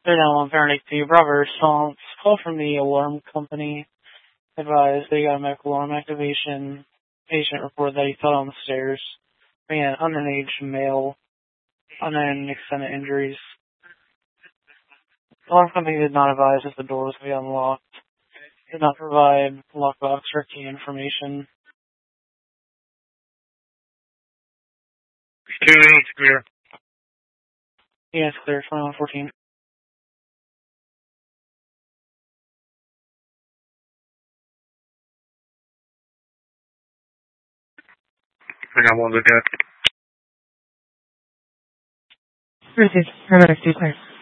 They're now on Fahrenheit 2. Bravo response. Call from the alarm company. Advised they got a medical alarm activation. Patient reported that he fell on the stairs. Being an underage male. Unknown extended injuries. The alarm company did not advise if the door was to be unlocked. Did not provide lockbox or key information. 2-8, clear. Yes, clear. 2114. I got one look at. Received. Paramedics, 2 clear.